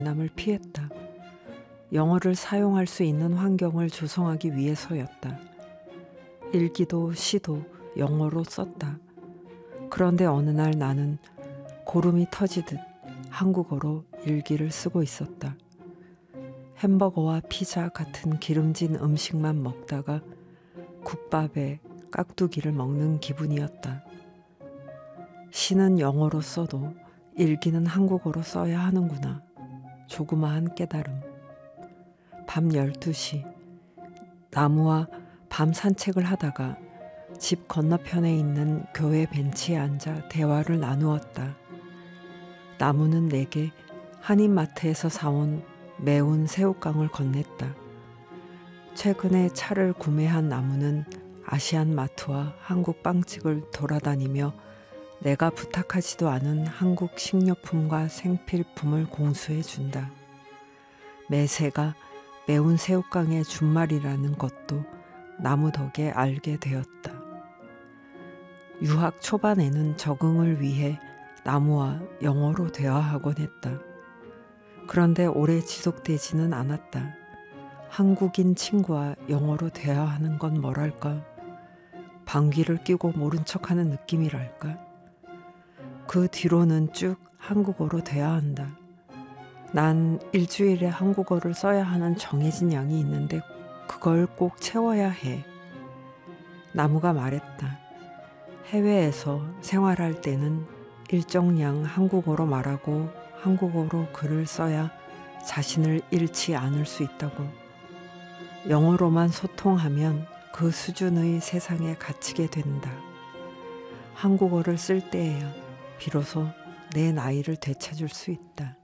남을 피했다. 영어를 사용할 수 있는 환경을 조성하기 위해서였다. 일기도 시도 영어로 썼다. 그런데 어느 날 나는 고름이 터지듯 한국어로 일기를 쓰고 있었다. 햄버거와 피자 같은 기름진 음식만 먹다가 국밥에 깍두기를 먹는 기분이었다. 시는 영어로 써도 일기는 한국어로 써야 하는구나. 조그마한 깨달음. 밤 12시 나무와 밤 산책을 하다가 집 건너편에 있는 교회 벤치에 앉아 대화를 나누었다. 나무는 내게 한인마트에서 사온 매운 새우깡을 건넸다. 최근에 차를 구매한 나무는 아시안 마트와 한국 빵집을 돌아다니며 내가 부탁하지도 않은 한국 식료품과 생필품을 공수해 준다. 매새가 매운 새우깡의 준말이라는 것도 나무 덕에 알게 되었다. 유학 초반에는 적응을 위해 나무와 영어로 대화하곤 했다. 그런데 오래 지속되지는 않았다. 한국인 친구와 영어로 대화하는 건 뭐랄까? 방귀를 뀌고 모른 척하는 느낌이랄까? 그 뒤로는 쭉 한국어로 대화한다. 난 일주일에 한국어를 써야 하는 정해진 양이 있는데 그걸 꼭 채워야 해. 나무가 말했다. 해외에서 생활할 때는 일정량 한국어로 말하고 한국어로 글을 써야 자신을 잃지 않을 수 있다고. 영어로만 소통하면 그 수준의 세상에 갇히게 된다. 한국어를 쓸 때에야 비로소 내 나이를 되찾을 수 있다.